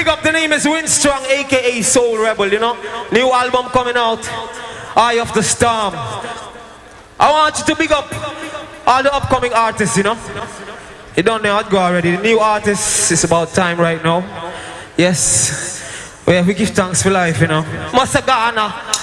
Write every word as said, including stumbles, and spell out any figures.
big up, the name is Winstrong, aka Soul Rebel, you know. New album coming out, Eye of the Storm. I want you to big up all the upcoming artists, you know. You don't know how to go already. The new artists, it's about time right now. Yes. Well, we give thanks for life, you know. Masagana.